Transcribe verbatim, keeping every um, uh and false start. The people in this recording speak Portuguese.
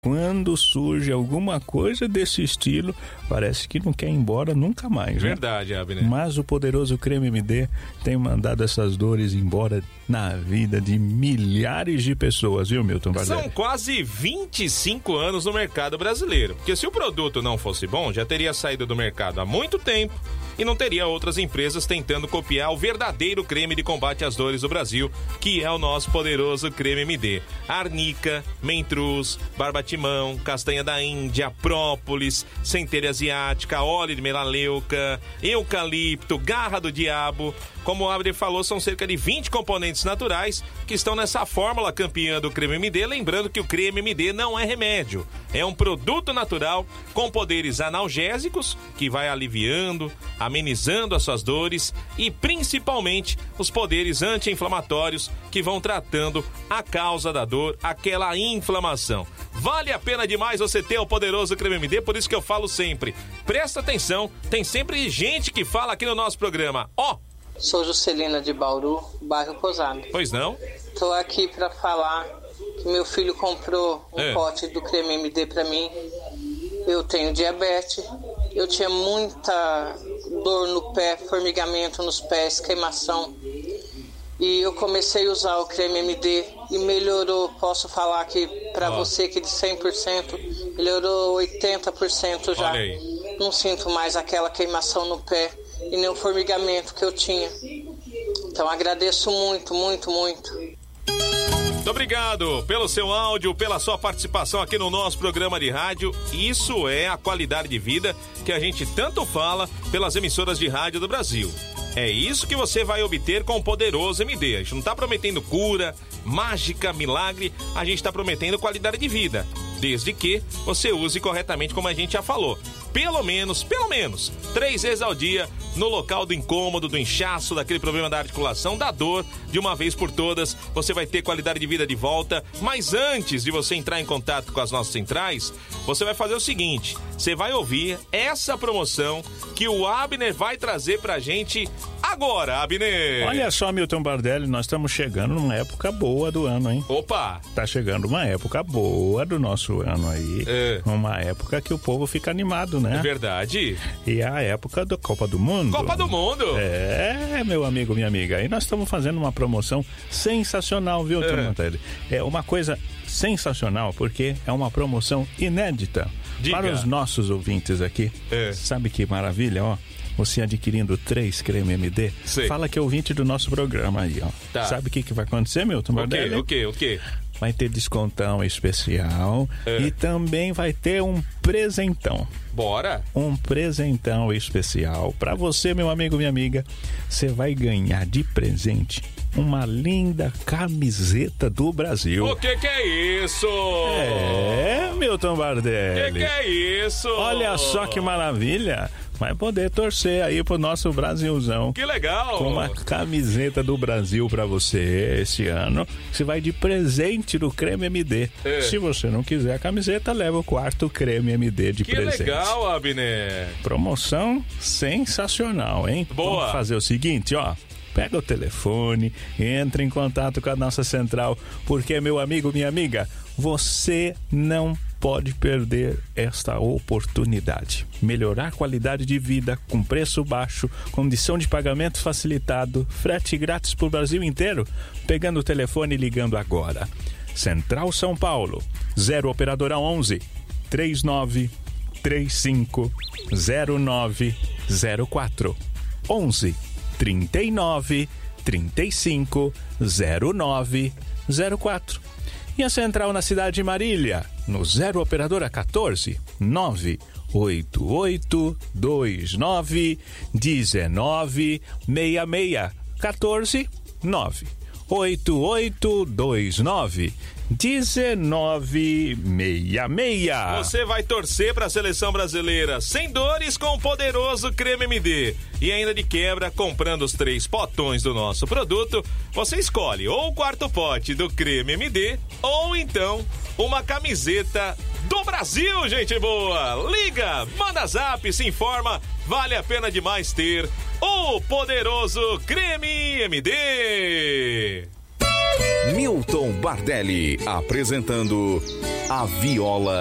Quando surge alguma coisa desse estilo, parece que não quer ir embora nunca mais, né? Verdade, Abner. Mas o poderoso Creme M D tem mandado essas dores embora na vida de milhares de pessoas, viu, Milton Bardelli? São quase vinte e cinco anos no mercado brasileiro. Porque se o produto não fosse bom, já teria saído do mercado há muito tempo e não teria outras empresas tentando copiar o verdadeiro creme de combate às dores do Brasil, que é o nosso poderoso Creme M D. Arnica, Mentruz, Barbatimão, Castanha da Índia, Própolis, Centelha Asiática, óleo de melaleuca, eucalipto, garra do diabo. Como o Abner falou, são cerca de vinte componentes naturais que estão nessa fórmula campeã do Creme M D. Lembrando que o Creme M D não é remédio, é um produto natural com poderes analgésicos que vai aliviando, amenizando as suas dores e principalmente os poderes anti-inflamatórios que vão tratando a causa da dor, aquela inflamação. Vale a pena demais você ter o poderoso Creme M D, por isso que eu falo sempre. Presta atenção, tem sempre gente que fala aqui no nosso programa. Ó! Oh, Sou Juscelina de Bauru, bairro Posado. Pois não? Tô aqui pra falar que meu filho comprou um é. pote do Creme M D pra mim. Eu tenho diabetes, eu tinha muita dor no pé, formigamento nos pés, queimação. E eu comecei a usar o Creme M D e melhorou. Posso falar que pra oh. você que de cem por cento, melhorou oitenta por cento já. Olha aí. Não sinto mais aquela queimação no pé e nem o formigamento que eu tinha. Então agradeço muito, muito, muito. Muito obrigado pelo seu áudio, pela sua participação aqui no nosso programa de rádio. Isso é a qualidade de vida que a gente tanto fala pelas emissoras de rádio do Brasil. É isso que você vai obter com o poderoso M D. A gente não está prometendo cura, mágica, milagre. A gente está prometendo qualidade de vida, desde que você use corretamente, como a gente já falou. Pelo menos, pelo menos, três vezes ao dia, no local do incômodo, do inchaço, daquele problema da articulação, da dor, de uma vez por todas, você vai ter qualidade de vida de volta. Mas antes de você entrar em contato com as nossas centrais, você vai fazer o seguinte, você vai ouvir essa promoção que o Abner vai trazer pra gente agora, Abner. Olha só, Milton Bardelli, nós estamos chegando numa época boa do ano, hein? Opa! Tá chegando uma época boa do nosso ano aí, é. uma época que o povo fica animado, né? É verdade. E é a época da Copa do Mundo. Copa do Mundo! É, meu amigo, minha amiga. Aí nós estamos fazendo uma promoção sensacional, viu, é. Martelli? É uma coisa sensacional, porque é uma promoção inédita. Diga. Para os nossos ouvintes aqui. É. Sabe que maravilha, ó? Você adquirindo três creme M D, Sei. fala que é ouvinte do nosso programa aí, ó. Tá. Sabe o que, que vai acontecer, Milton Bardelli? O quê? O quê? O quê? Vai ter descontão especial é. e também vai ter um presentão. Bora! Um presentão especial para você, meu amigo, minha amiga. Você vai ganhar de presente uma linda camiseta do Brasil. O que que é isso? É, Milton Bardelli. O que que é isso? Olha só que maravilha. Vai poder torcer aí pro nosso Brasilzão. Que legal! Com uma camiseta do Brasil pra você esse ano. Você vai de presente do Creme M D. É. Se você não quiser a camiseta, leva o quarto Creme M D de que presente. Que legal, Abner! Promoção sensacional, hein? Boa! Vamos fazer o seguinte, ó. Pega o telefone, entra em contato com a nossa central, porque, meu amigo, minha amiga, você não pode perder esta oportunidade. Melhorar a qualidade de vida com preço baixo, condição de pagamento facilitado, frete grátis pro Brasil inteiro, pegando o telefone e ligando agora. Central São Paulo, zero operadora onze, trinta e nove, trinta e cinco, zero nove zero quatro, onze, trinta e nove, trinta e cinco, zero nove zero quatro. E a central na cidade de Marília, no zero operadora quatorze, nove oito oito dois nove um nove seis seis, quatorze, nove oito oito dois nove um nove seis seis. Você vai torcer para a seleção brasileira sem dores com o poderoso Creme M D. E ainda de quebra, comprando os três potões do nosso produto, você escolhe ou o quarto pote do Creme M D ou então uma camiseta do Brasil, gente boa. Liga, manda zap, se informa, vale a pena demais ter o poderoso Creme M D. Milton Bardelli apresentando A Viola